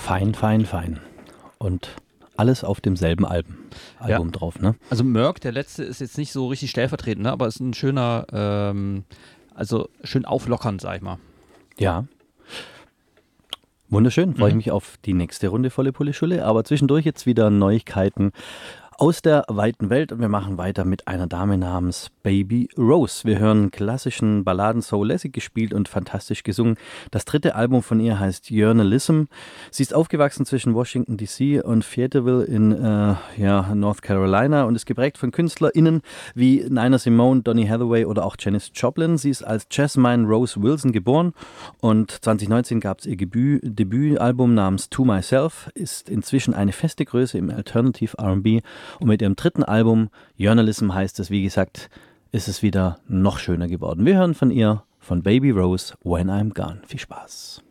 Fein, fein, fein. Und alles auf demselben Album drauf, ne? Also Merck, der letzte, ist jetzt nicht so richtig stellvertretend, ne? Aber ist ein schöner, also schön auflockernd, sag ich mal. Ja. Wunderschön, freue ich mich auf die nächste Runde Volle Pulle Schulle, aber zwischendurch jetzt wieder Neuigkeiten aus der weiten Welt und wir machen weiter mit einer Dame namens Baby Rose. Wir hören klassischen Balladen, so lässig gespielt und fantastisch gesungen. Das dritte Album von ihr heißt Journalism. Sie ist aufgewachsen zwischen Washington D.C. und Fayetteville in North Carolina und ist geprägt von KünstlerInnen wie Nina Simone, Donny Hathaway oder auch Janis Joplin. Sie ist als Jasmine Rose Wilson geboren und 2019 gab es ihr Debütalbum namens To Myself, ist inzwischen eine feste Größe im Alternative R&B. Und mit ihrem dritten Album, Journalism heißt es, wie gesagt, ist es wieder noch schöner geworden. Wir hören von ihr, von Baby Rose, When I'm Gone. Viel Spaß.